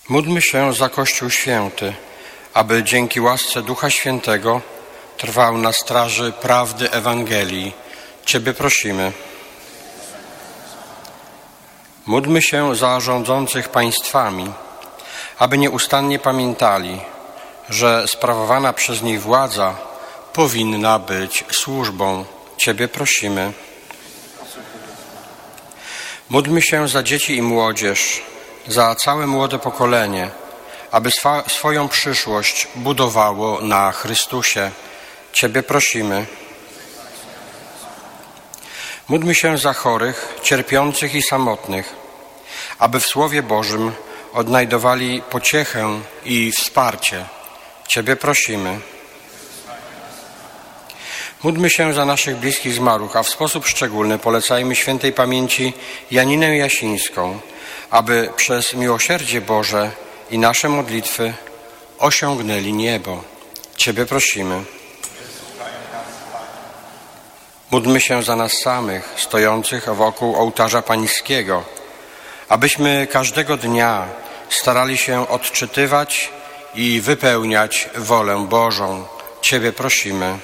Módlmy się za Kościół Święty, aby dzięki łasce Ducha Świętego trwał na straży prawdy Ewangelii. Ciebie prosimy. Módlmy się za rządzących państwami, aby nieustannie pamiętali, że sprawowana przez nich władza powinna być służbą. Ciebie prosimy. Módlmy się za dzieci i młodzież, za całe młode pokolenie, aby swoją przyszłość budowało na Chrystusie. Ciebie prosimy. Módlmy się za chorych, cierpiących i samotnych, aby w Słowie Bożym odnajdowali pociechę i wsparcie. Ciebie prosimy. Módlmy się za naszych bliskich zmarłych, a w sposób szczególny polecajmy świętej pamięci Janinę Jasińską, aby przez miłosierdzie Boże i nasze modlitwy osiągnęli niebo. Ciebie prosimy. Módlmy się za nas samych, stojących wokół ołtarza pańskiego, abyśmy każdego dnia starali się odczytywać i wypełniać wolę Bożą. Ciebie prosimy.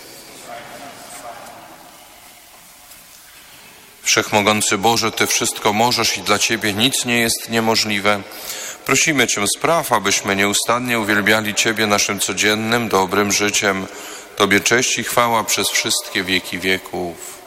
Wszechmogący Boże, Ty wszystko możesz i dla Ciebie nic nie jest niemożliwe. Prosimy Cię, spraw, abyśmy nieustannie uwielbiali Ciebie naszym codziennym, dobrym życiem. Tobie cześć i chwała przez wszystkie wieki wieków.